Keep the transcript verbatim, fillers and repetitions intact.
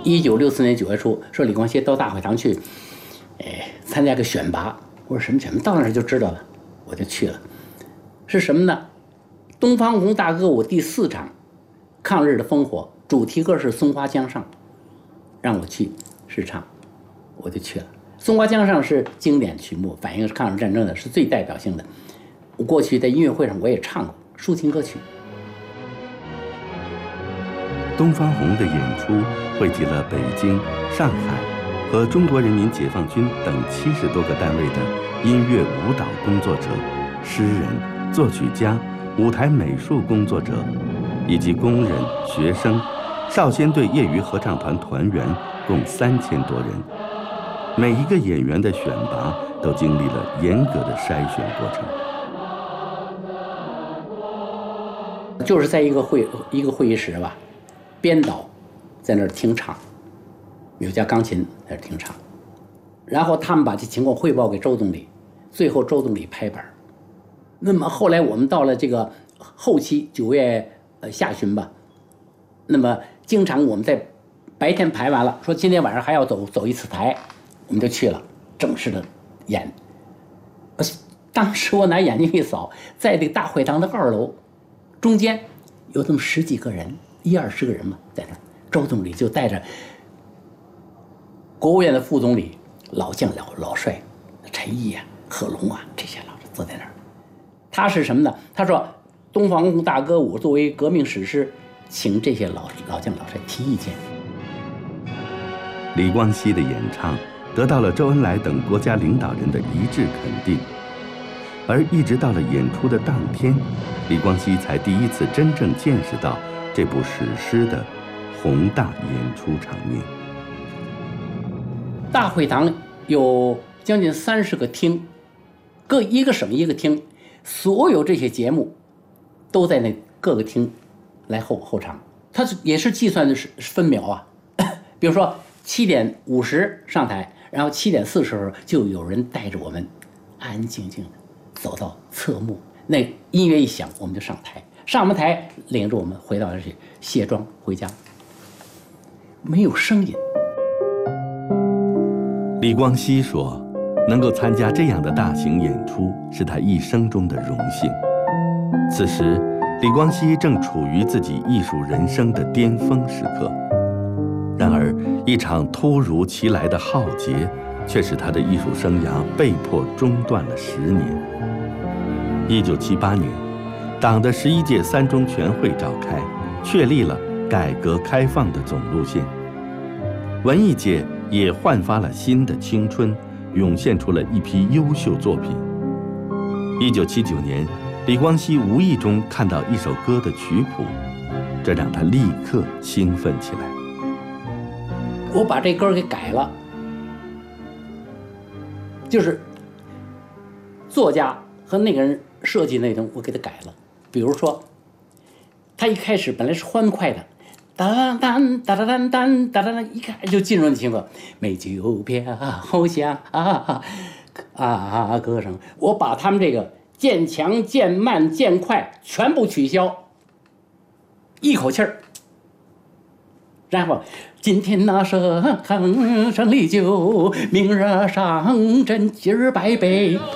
一九六四年九月初，说李光羲到大会堂去，哎，参加个选拔。我说什么选拔？到那儿就知道了，我就去了。是什么呢？东方红大歌舞第四场，抗日的烽火，主题歌是《松花江上》，让我去试唱，我就去了。《松花江上》是经典曲目，反映抗日战争的，是最代表性的。我过去在音乐会上我也唱过抒情歌曲。 东方红的演出汇集了北京、上海和中国人民解放军等七十多个单位的音乐舞蹈工作者、诗人、作曲家、舞台美术工作者，以及工人、学生、少先队业余合唱团团员，共三千多人。每一个演员的选拔都经历了严格的筛选过程。 就是在一个会一个会议室吧，编导在那儿听唱，有架钢琴在那儿听唱，然后他们把这情况汇报给周总理，最后周总理拍板。那么后来我们到了这个后期九月呃下旬吧，那么经常我们在白天排完了，说今天晚上还要走走一次台，我们就去了正式的演。当时我拿眼睛一扫，在这个大会堂的二楼中间有这么十几个人，一二十个人嘛，在那周总理就带着国务院的副总理老将老老帅陈毅啊、贺龙啊这些老师坐在那儿。他是什么呢？他说东方红大歌舞作为革命史诗，请这些老老将老帅提意见。 李光羲的演唱得到了周恩来等国家领导人的一致肯定，而一直到了演出的当天，李光羲才第一次真正见识到这部史诗的宏大演出场面。 大会堂有将近三十个厅，各一个省一个厅，所有这些节目都在那各个厅来后后场，它也是计算的是分秒啊。比如说七点五十上台，然后七点四十就有人带着我们安安静静的走到侧幕，那音乐一响我们就上台，上完台领着我们回到这里卸妆回家，没有声音。 李光羲说，能够参加这样的大型演出是他一生中的荣幸。此时李光羲正处于自己艺术人生的巅峰时刻，然而一场突如其来的浩劫却使他的艺术生涯被迫中断了十年。一九七八年，党的十一届三中全会召开，确立了改革开放的总路线，文艺界也焕发了新的青春，涌现出了一批优秀作品。一九七九年，李光羲无意中看到一首歌的曲谱，这让他立刻兴奋起来。 我把这歌给改了，就是作家和那个人设计那种我给他改了。比如说他一开始本来是欢快的，哒哒哒哒哒哒哒哒哒，一开始就进入那情况，美酒飘香啊啊歌声，我把他们这个渐强渐慢渐快全部取消，一口气儿，然后今天那盛盛里酒，明日上阵今儿百杯，